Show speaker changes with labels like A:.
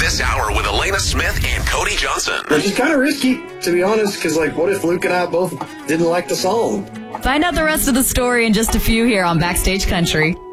A: this hour with Elena Smith and Cody Johnson.
B: Which is kind of risky, to be honest, because, what if Luke and I both didn't like the song?
C: Find out the rest of the story in just a few here on Backstage Country.